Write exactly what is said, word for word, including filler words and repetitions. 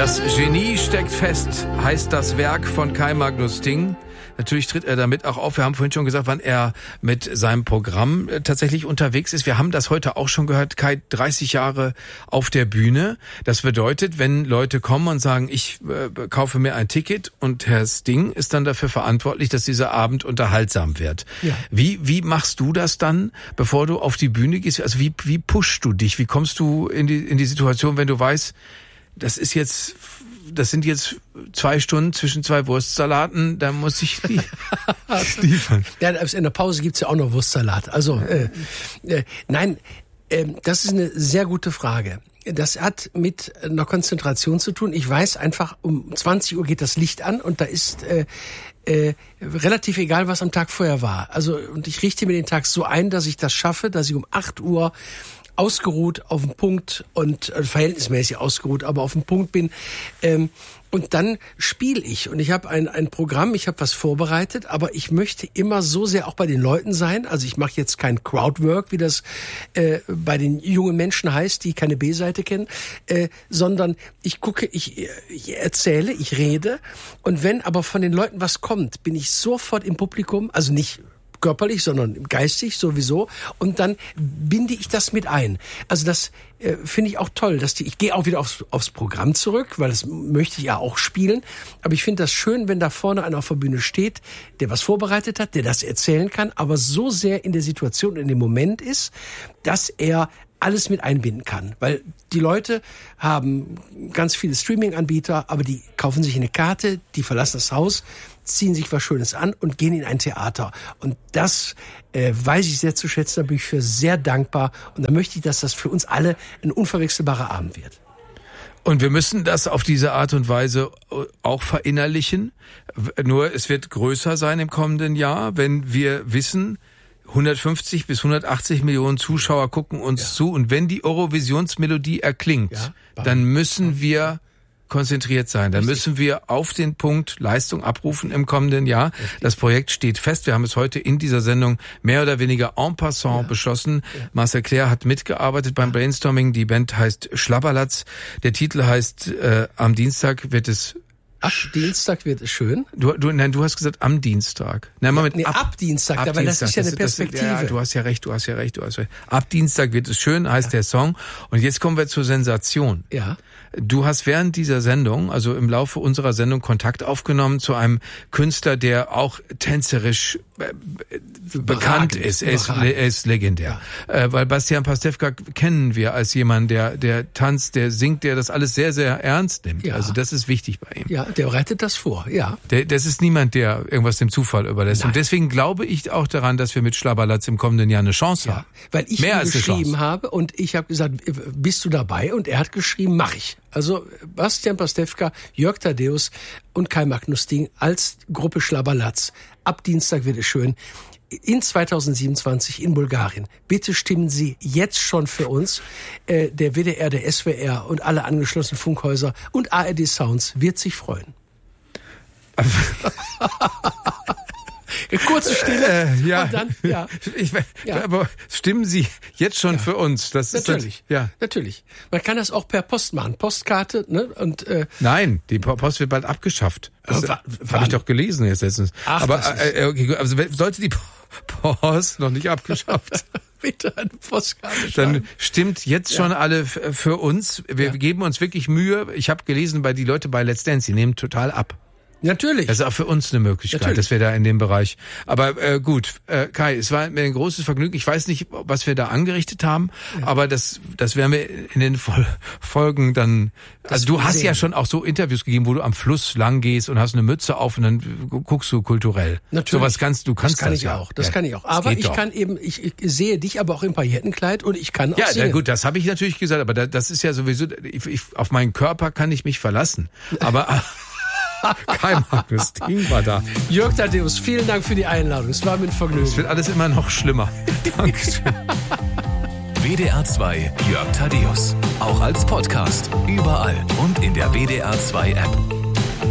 Das Genie steckt fest, heißt das Werk von Kai Magnus Ting. Natürlich tritt er damit auch auf. Wir haben vorhin schon gesagt, wann er mit seinem Programm tatsächlich unterwegs ist. Wir haben das heute auch schon gehört. Kai, dreißig Jahre auf der Bühne. Das bedeutet, wenn Leute kommen und sagen, ich äh, kaufe mir ein Ticket und Herr Sting ist dann dafür verantwortlich, dass dieser Abend unterhaltsam wird. Ja. Wie, wie machst du das dann, bevor du auf die Bühne gehst? Also wie, wie pushst du dich? Wie kommst du in die, in die Situation, wenn du weißt, das ist jetzt... Das sind jetzt zwei Stunden zwischen zwei Wurstsalaten, da muss ich die liefern. Ja, in der Pause gibt's ja auch noch Wurstsalat. Also, äh, äh, nein, äh, das ist eine sehr gute Frage. Das hat mit einer Konzentration zu tun. Ich weiß einfach, um zwanzig Uhr geht das Licht an und da ist äh, äh, relativ egal, was am Tag vorher war. Also, und ich richte mir den Tag so ein, dass ich das schaffe, dass ich um acht Uhr ausgeruht auf dem Punkt und äh, verhältnismäßig ausgeruht, aber auf dem Punkt bin. Ähm, und dann spiele ich und ich habe ein ein Programm, ich habe was vorbereitet, aber ich möchte immer so sehr auch bei den Leuten sein. Also ich mache jetzt kein Crowdwork, wie das äh, bei den jungen Menschen heißt, die keine B-Seite kennen, äh, sondern ich gucke, ich, ich erzähle, ich rede und wenn aber von den Leuten was kommt, bin ich sofort im Publikum, also nicht körperlich, sondern geistig sowieso. Und dann binde ich das mit ein. Also das äh, finde ich auch toll. Dass die, ich gehe auch wieder aufs, aufs Programm zurück, weil das möchte ich ja auch spielen. Aber ich finde das schön, wenn da vorne einer auf der Bühne steht, der was vorbereitet hat, der das erzählen kann, aber so sehr in der Situation, in dem Moment ist, dass er alles mit einbinden kann. Weil die Leute haben ganz viele Streaming-Anbieter, aber die kaufen sich eine Karte, die verlassen das Haus, ziehen sich was Schönes an und gehen in ein Theater. Und das äh, weiß ich sehr zu schätzen, da bin ich für sehr dankbar. Und da möchte ich, dass das für uns alle ein unverwechselbarer Abend wird. Und wir müssen das auf diese Art und Weise auch verinnerlichen. Nur es wird größer sein im kommenden Jahr, wenn wir wissen, hundertfünfzig bis hundertachtzig Millionen Zuschauer gucken uns ja. zu. Und wenn die Eurovisionsmelodie erklingt, ja, dann müssen wir konzentriert sein. Dann müssen wir auf den Punkt Leistung abrufen im kommenden Jahr. Richtig. Das Projekt steht fest. Wir haben es heute in dieser Sendung mehr oder weniger en passant ja. beschlossen. Ja. Marcel Claire hat mitgearbeitet beim Brainstorming. Die Band heißt Schlabberlatz. Der Titel heißt äh, Am Dienstag wird es Ab Dienstag wird es schön. Du, du, nein, du hast gesagt am Dienstag. Nein, mal mit nee, ab, ab Dienstag, ab aber Dienstag. Das ist ja eine Perspektive. Das, ja, du hast ja recht, du hast ja recht, du hast recht. Ab Dienstag wird es schön, heißt ja. der Song. Und jetzt kommen wir zur Sensation. Ja. Du hast während dieser Sendung, also im Laufe unserer Sendung, Kontakt aufgenommen zu einem Künstler, der auch tänzerisch äh, bekannt ist. Er ist, er ist legendär. Ja. Äh, weil Bastian Pastewka kennen wir als jemand, der, der tanzt, der singt, der das alles sehr, sehr ernst nimmt. Ja. Also das ist wichtig bei ihm. Ja, der bereitet das vor, ja. Der, das ist niemand, der irgendwas dem Zufall überlässt. Nein. Und deswegen glaube ich auch daran, dass wir mit Schlabberlatz im kommenden Jahr eine Chance ja. haben. Weil ich Mehr ihm geschrieben habe und ich habe gesagt, bist du dabei? Und er hat geschrieben, mach ich. Also Bastian Pastewka, Jörg Thaddeus und Kai Magnus Ting als Gruppe Schlabberlatz. Ab Dienstag wird es schön. In zweitausendsiebenundzwanzig in Bulgarien. Bitte stimmen Sie jetzt schon für uns. Äh, der W D R, der S W R und alle angeschlossenen Funkhäuser und A R D Sounds wird sich freuen. Kurze Stille. Äh, ja. Und dann, ja. Ich, ja. Aber stimmen Sie jetzt schon ja. für uns? Das natürlich. Ist das, ja. Natürlich. Man kann das auch per Post machen. Postkarte, ne? Und, äh, Nein, die Post wird bald abgeschafft. Das habe ich doch gelesen jetzt letztens. Ach, aber äh, okay, also sollte die Post noch nicht abgeschafft. Bitte eine Postkarte schreiben. Dann stimmt jetzt ja. schon alle für uns. Wir ja. geben uns wirklich Mühe. Ich habe gelesen, bei die Leute bei Let's Dance, die nehmen total ab. Natürlich. Das ist auch für uns eine Möglichkeit, Natürlich. dass wir da in dem Bereich. Aber äh, gut, äh, Kai, es war mir ein großes Vergnügen. Ich weiß nicht, was wir da angerichtet haben, ja. aber das das werden wir in den Vol- Folgen dann. Das also du hast sehen. ja schon auch so Interviews gegeben, wo du am Fluss lang gehst und hast eine Mütze auf und dann guckst du kulturell. Natürlich. Sowas kannst du kannst das kann das ich ja auch. Das ja. kann ich auch. Aber ich doch. kann eben, ich, ich sehe dich aber auch im Paillettenkleid und ich kann auch ja, singen. Ja, gut, das habe ich natürlich gesagt, aber da, das ist ja sowieso. Ich, ich, auf meinen Körper kann ich mich verlassen. Aber Kai Magnus Ting war da. Jörg Thaddeus, vielen Dank für die Einladung. Es war mir ein Vergnügen. Es wird alles immer noch schlimmer. Dankeschön. W D R zwei Jörg Thaddeus. Auch als Podcast. Überall und in der W D R zwei App.